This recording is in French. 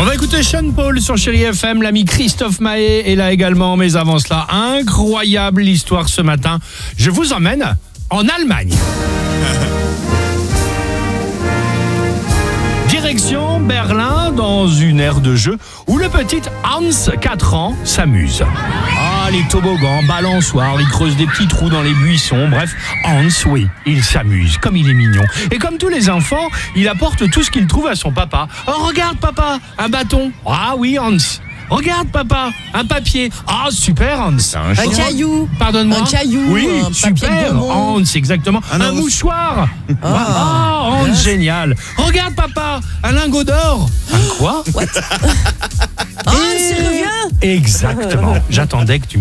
On va écouter Sean Paul sur Chérie FM. L'ami Christophe Maé est là également. Mais avant cela, incroyable histoire ce matin. Je vous emmène en Allemagne. Direction Berlin, dans une aire de jeu où le petit Hans, 4 ans, s'amuse. Ah, les toboggans, balançoires, il creuse des petits trous dans les buissons. Bref, Hans, oui, il s'amuse, comme il est mignon. Et comme tous les enfants, il apporte tout ce qu'il trouve à son papa. Oh, regarde papa, un bâton. Ah oui, Hans. Regarde papa, un papier. Ah, super Hans. Un caillou. Pardonne-moi. Un caillou. Oui, un super Hans, exactement. Un mouchoir. Ah, Hans, génial. Regarde papa, un lingot d'or. Un quoi? What? Hans, il revient. Exactement. J'attendais que tu